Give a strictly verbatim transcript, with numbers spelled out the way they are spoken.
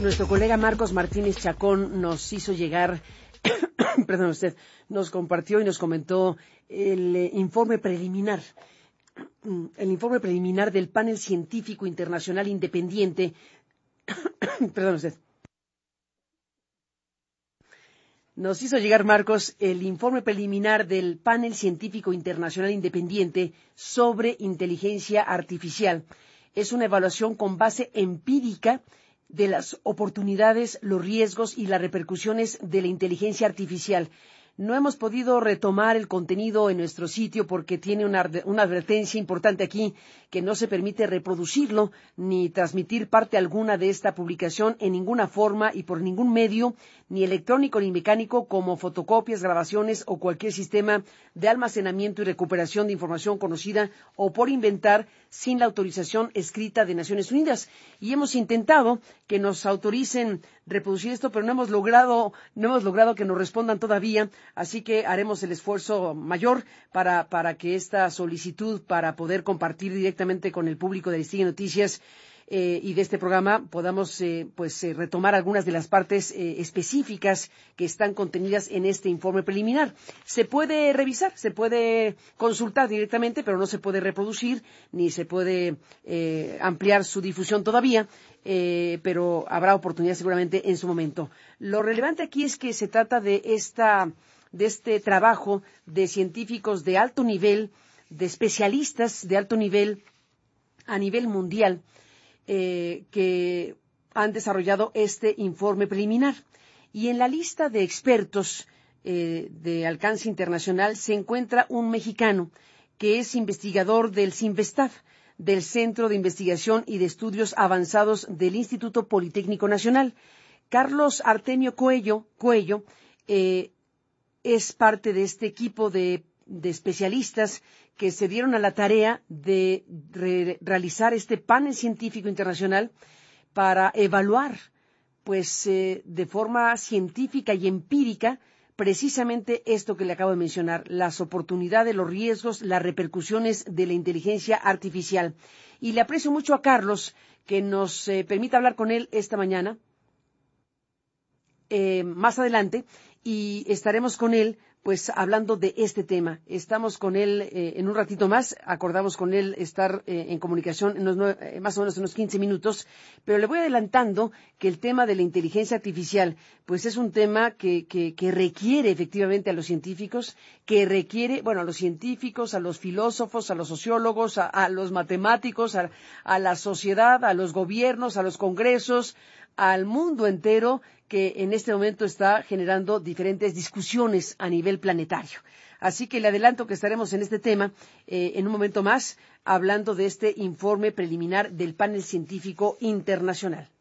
Nuestro colega Marcos Martínez Chacón nos hizo llegar, perdón usted, nos compartió y nos comentó el eh, informe preliminar, el informe preliminar del panel científico internacional independiente, perdón usted, nos hizo llegar Marcos el informe preliminar del panel científico internacional independiente sobre inteligencia artificial. Es una evaluación con base empírica de las oportunidades, los riesgos y las repercusiones de la inteligencia artificial. No hemos podido retomar el contenido en nuestro sitio porque tiene una, una advertencia importante aquí que no se permite reproducirlo ni transmitir parte alguna de esta publicación en ninguna forma y por ningún medio, ni electrónico ni mecánico, como fotocopias, grabaciones o cualquier sistema de almacenamiento y recuperación de información conocida o por inventar sin la autorización escrita de Naciones Unidas. Y hemos intentado que nos autoricen reproducir esto, pero no hemos logrado, no hemos logrado que nos respondan todavía. Así que haremos el esfuerzo mayor para, para que esta solicitud para poder compartir directamente con el público de Listín Noticias eh, y de este programa podamos eh, pues eh, retomar algunas de las partes eh, específicas que están contenidas en este informe preliminar. Se puede revisar, se puede consultar directamente, pero no se puede reproducir ni se puede eh, ampliar su difusión todavía. Eh, pero habrá oportunidad seguramente en su momento. Lo relevante aquí es que se trata de esta, de este trabajo de científicos de alto nivel, de especialistas de alto nivel a nivel mundial, eh, que han desarrollado este informe preliminar. Y en la lista de expertos eh, de alcance internacional se encuentra un mexicano que es investigador del CINVESTAV, del Centro de Investigación y de Estudios Avanzados del Instituto Politécnico Nacional. Carlos Artemio Coello, Coello eh, es parte de este equipo de, de especialistas que se dieron a la tarea de re, realizar este panel científico internacional para evaluar, pues, eh, de forma científica y empírica, precisamente esto que le acabo de mencionar, las oportunidades, los riesgos, las repercusiones de la inteligencia artificial. Y le aprecio mucho a Carlos que nos eh, permita hablar con él esta mañana, eh, más adelante, y estaremos con él pues hablando de este tema. Estamos con él eh, en un ratito más, acordamos con él estar eh, en comunicación en unos, eh, más o menos unos quince minutos, pero le voy adelantando que el tema de la inteligencia artificial pues es un tema que, que, que requiere efectivamente a los científicos, que requiere, bueno, a los científicos, a los filósofos, a los sociólogos, a, a los matemáticos, a, a la sociedad, a los gobiernos, a los congresos, al mundo entero que en este momento está generando diferentes discusiones a nivel planetario. Así que le adelanto que estaremos en este tema eh, en un momento más hablando de este informe preliminar del panel científico internacional.